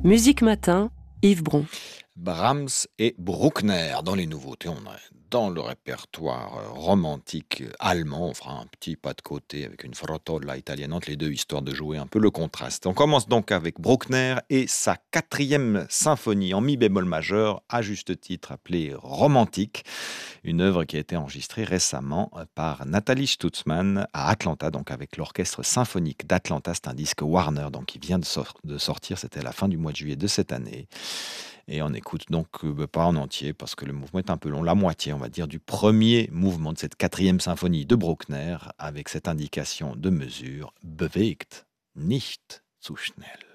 Musique Matin, Yves Bron. Brahms et Bruckner dans les nouveautés. On a dans le répertoire romantique allemand. On fera un petit pas de côté avec une frottola italienne entre les deux, histoire de jouer un peu le contraste. On commence donc avec Bruckner et sa quatrième symphonie en mi bémol majeur, à juste titre appelée Romantique. Une œuvre qui a été enregistrée récemment par Nathalie Stutzmann à Atlanta, donc avec l'Orchestre symphonique d'Atlanta. C'est un disque Warner donc, qui vient de sortir, c'était à la fin du mois de juillet de cette année. Et on écoute donc pas en entier parce que le mouvement est un peu long, la moitié on va dire du premier mouvement de cette quatrième symphonie de Bruckner avec cette indication de mesure: bewegt nicht zu schnell.